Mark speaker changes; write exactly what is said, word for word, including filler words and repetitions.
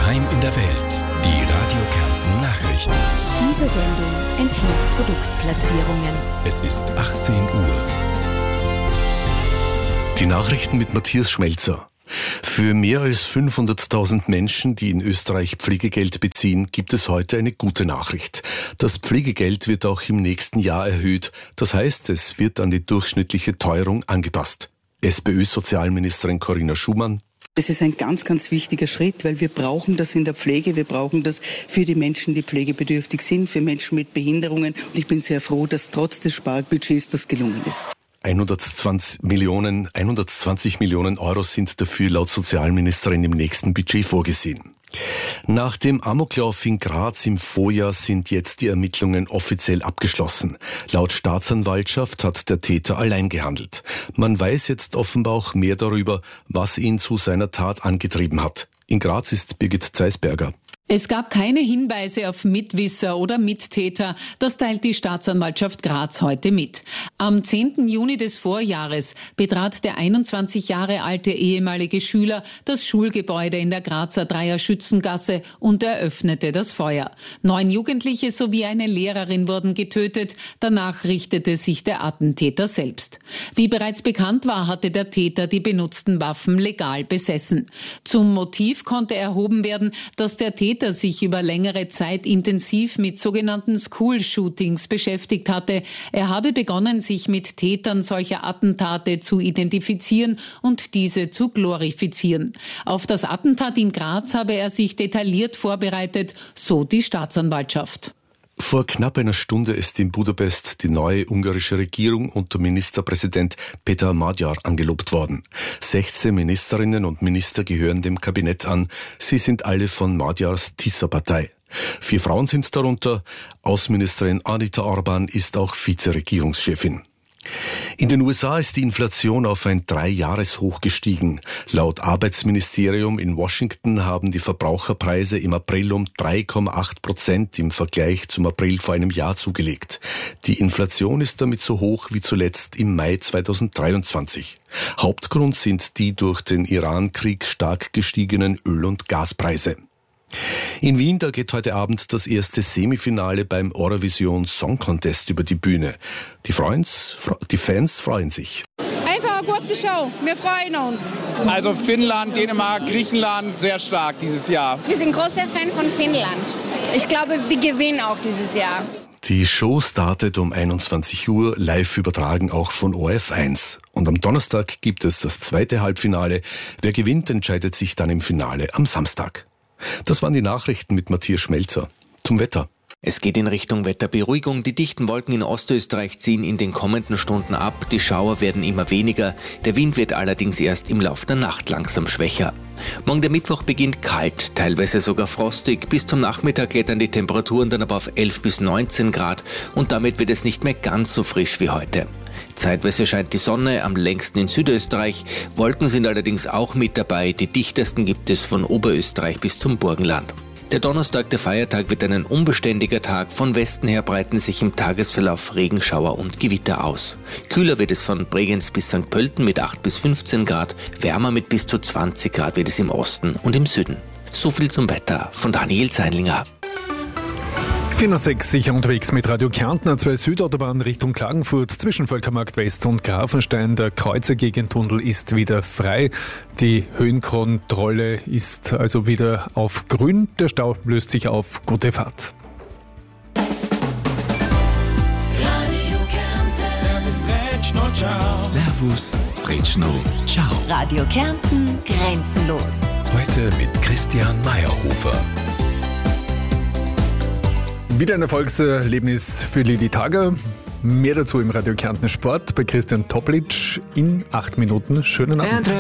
Speaker 1: Daheim in der Welt. Die Radio Kärnten Nachrichten.
Speaker 2: Diese Sendung enthielt Produktplatzierungen.
Speaker 1: Es ist achtzehn Uhr.
Speaker 3: Die Nachrichten mit Matthias Schmelzer. Für mehr als fünfhunderttausend Menschen, die in Österreich Pflegegeld beziehen, gibt es heute eine gute Nachricht. Das Pflegegeld wird auch im nächsten Jahr erhöht. Das heißt, es wird an die durchschnittliche Teuerung angepasst. SPÖ-Sozialministerin Corinna Schumann.
Speaker 4: Das ist ein ganz, ganz wichtiger Schritt, weil wir brauchen das in der Pflege. Wir brauchen das für die Menschen, die pflegebedürftig sind, für Menschen mit Behinderungen. Und ich bin sehr froh, dass trotz des Sparbudgets das gelungen ist.
Speaker 3: hundertzwanzig Millionen, hundertzwanzig Millionen Euro sind dafür laut Sozialministerin im nächsten Budget vorgesehen. Nach dem Amoklauf in Graz im Vorjahr sind jetzt die Ermittlungen offiziell abgeschlossen. Laut Staatsanwaltschaft hat der Täter allein gehandelt. Man weiß jetzt offenbar auch mehr darüber, was ihn zu seiner Tat angetrieben hat. In Graz ist Birgit Zeisberger.
Speaker 5: Es gab keine Hinweise auf Mitwisser oder Mittäter. Das teilt die Staatsanwaltschaft Graz heute mit. Am zehnten Juni des Vorjahres betrat der einundzwanzig Jahre alte ehemalige Schüler das Schulgebäude in der Grazer Dreier-Schützengasse und eröffnete das Feuer. Neun Jugendliche sowie eine Lehrerin wurden getötet. Danach richtete sich der Attentäter selbst. Wie bereits bekannt war, hatte der Täter die benutzten Waffen legal besessen. Zum Motiv konnte erhoben werden, dass der Täter sich über längere Zeit intensiv mit sogenannten School-Shootings beschäftigt hatte. Er habe begonnen, sich mit Tätern solcher Attentate zu identifizieren und diese zu glorifizieren. Auf das Attentat in Graz habe er sich detailliert vorbereitet, so die Staatsanwaltschaft.
Speaker 3: Vor knapp einer Stunde ist in Budapest die neue ungarische Regierung unter Ministerpräsident Peter Magyar angelobt worden. sechzehn Ministerinnen und Minister gehören dem Kabinett an. Sie sind alle von Magyars Tisza-Partei. Vier Frauen sind darunter. Außenministerin Anita Orban ist auch Vizeregierungschefin. In den U S A ist die Inflation auf ein Dreijahreshoch gestiegen. Laut Arbeitsministerium in Washington haben die Verbraucherpreise im April um drei Komma acht Prozent im Vergleich zum April vor einem Jahr zugelegt. Die Inflation ist damit so hoch wie zuletzt im Mai zweitausenddreiundzwanzig. Hauptgrund sind die durch den Iran-Krieg stark gestiegenen Öl- und Gaspreise. In Wien, da geht heute Abend das erste Semifinale beim Eurovision Song Contest über die Bühne. Die, Freunds, die Fans freuen sich.
Speaker 6: Einfach eine gute Show, wir freuen uns.
Speaker 7: Also Finnland, Dänemark, Griechenland, sehr stark dieses Jahr.
Speaker 8: Wir sind großer Fan von Finnland. Ich glaube, die gewinnen auch dieses Jahr.
Speaker 3: Die Show startet um einundzwanzig Uhr, live übertragen auch von O R F eins. Und am Donnerstag gibt es das zweite Halbfinale. Wer gewinnt, entscheidet sich dann im Finale am Samstag. Das waren die Nachrichten mit Matthias Schmelzer. Zum Wetter.
Speaker 9: Es geht in Richtung Wetterberuhigung. Die dichten Wolken in Ostösterreich ziehen in den kommenden Stunden ab. Die Schauer werden immer weniger. Der Wind wird allerdings erst im Lauf der Nacht langsam schwächer. Morgen der Mittwoch beginnt kalt, teilweise sogar frostig. Bis zum Nachmittag klettern die Temperaturen dann aber auf elf bis neunzehn Grad und damit wird es nicht mehr ganz so frisch wie heute. Zeitweise scheint die Sonne, am längsten in Südösterreich. Wolken sind allerdings auch mit dabei. Die dichtesten gibt es von Oberösterreich bis zum Burgenland. Der Donnerstag, der Feiertag, wird ein unbeständiger Tag. Von Westen her breiten sich im Tagesverlauf Regenschauer und Gewitter aus. Kühler wird es von Bregenz bis Sankt Pölten mit acht bis fünfzehn Grad. Wärmer mit bis zu zwanzig Grad wird es im Osten und im Süden. So viel zum Wetter von Daniel Zeinlinger.
Speaker 10: vier null sechs sicher unterwegs mit Radio Kärnten, A zwei Südautobahn Richtung Klagenfurt zwischen Völkermarkt West und Grafenstein. Der Kreuzer-Gegentunnel ist wieder frei. Die Höhenkontrolle ist also wieder auf grün. Der Stau löst sich auf. Gute Fahrt.
Speaker 1: Servus, Sretschno, ciao.
Speaker 2: Radio Kärnten grenzenlos.
Speaker 1: Heute mit Christian Meyerhofer.
Speaker 10: Wieder ein Erfolgserlebnis für Lili Tager. Mehr dazu im Radio Kärnten Sport bei Christian Toplitsch in acht Minuten. Schönen Abend.